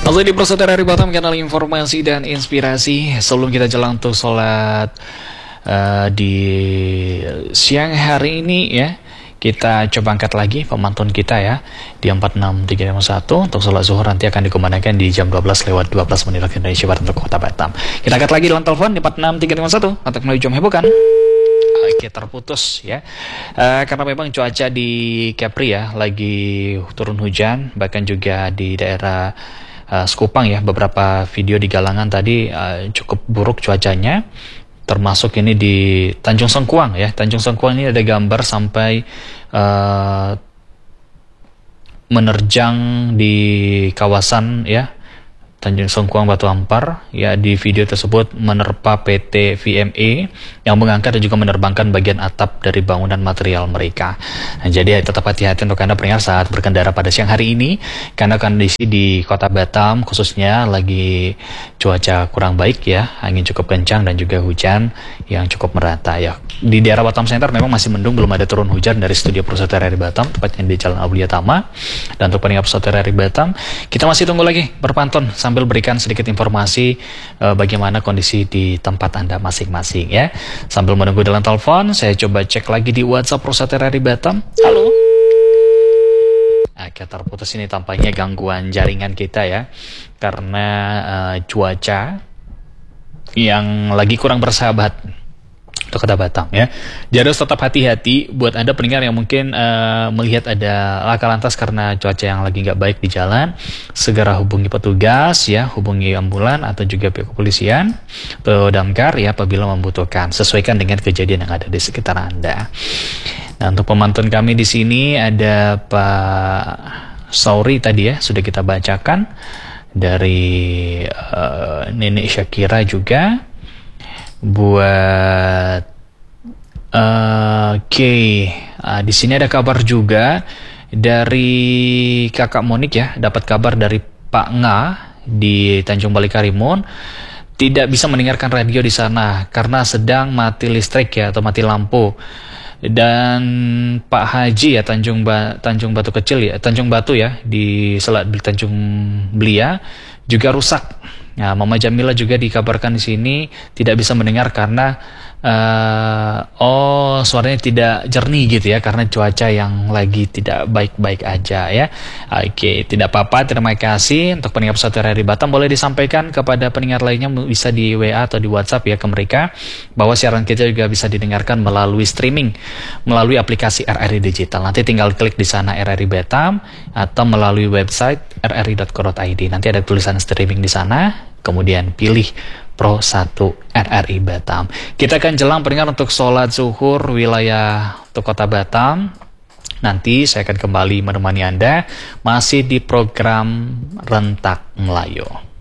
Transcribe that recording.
Masih di Prasetya dari Batam, kanal informasi dan inspirasi. Sebelum kita jalan untuk sholat di siang hari ini ya, kita coba angkat lagi pemantauan kita ya di 46351 untuk sholat zuhur nanti akan dikumandangkan di jam 12:12 menit waktu Indonesia Barat untuk kota Batam. Kita angkat lagi dalam telepon di 46351 untuk menuju jam hebohkan. Oke, terputus ya, karena memang cuaca di Kepri ya lagi turun hujan, bahkan juga di daerah Sekupang ya, beberapa video di Galangan tadi cukup buruk cuacanya, termasuk ini di Tanjung Sengkuang ya. Tanjung Sengkuang ini ada gambar sampai menerjang di kawasan ya Tanjung Sengkuang Batu Ampar ya. Di video tersebut menerpa PT VME yang mengangkat dan juga menerbangkan bagian atap dari bangunan material mereka. Nah, jadi tetap hati-hati untuk Anda pendengar saat berkendara pada siang hari ini, karena kondisi di kota Batam khususnya lagi cuaca kurang baik ya, angin cukup kencang dan juga hujan yang cukup merata ya. Di daerah Batam Center memang masih mendung, belum ada turun hujan dari studio Prasetya dari Batam, tepatnya di Jalan Aulia Tama. Dan untuk pendengar Prasetya dari Batam, kita masih tunggu lagi berpantun sambil berikan sedikit informasi bagaimana kondisi di tempat Anda masing-masing ya. Sambil menunggu dalam telepon, saya coba cek lagi di WhatsApp Prasetya dari Batam. Halo. Oke, terputus ini tampaknya gangguan jaringan kita ya, karena cuaca yang lagi kurang bersahabat untuk kota Batam ya. Jadi harus tetap hati-hati buat Anda pendengar yang mungkin melihat ada laka lantas karena cuaca yang lagi nggak baik di jalan, segera hubungi petugas ya, hubungi ambulan atau juga pihak kepolisian atau damkar ya apabila membutuhkan, sesuaikan dengan kejadian yang ada di sekitar Anda. Nah, untuk pemantauan kami di sini ada Pak Sauri tadi ya, sudah kita bacakan dari Nenek Syakira juga. Buat di sini ada kabar juga dari Kakak Monik ya, dapat kabar dari Pak Nga di Tanjung Balai Karimun, tidak bisa mendengarkan radio di sana karena sedang mati listrik ya, atau mati lampu. Dan Pak Haji ya Tanjung Batu Kecil ya, Tanjung Batu ya di Selat Tanjung Belia juga rusak. Nah, Mama Jamila juga dikabarkan di sini tidak bisa mendengar karena suaranya tidak jernih gitu ya, karena cuaca yang lagi tidak baik-baik aja ya. Oke, tidak apa-apa, terima kasih. Untuk pendengar Prasetya dari Batam boleh disampaikan kepada pendengar lainnya, bisa di WA atau di WhatsApp ya ke mereka, bahwa siaran kita juga bisa didengarkan melalui streaming melalui aplikasi RRI Digital. Nanti tinggal klik di sana RRI Batam atau melalui website rri.co.id. Nanti ada tulisan streaming di sana, kemudian pilih Pro 1 RRI Batam. Kita akan jelang pendengar untuk sholat zuhur wilayah untuk kota Batam. Nanti saya akan kembali menemani Anda masih di program Rentak Melayu.